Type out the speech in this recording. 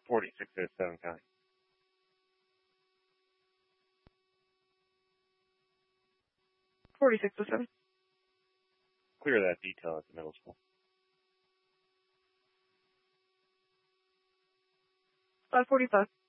4607 County. $4607. Clear that detail at the middle school. 545.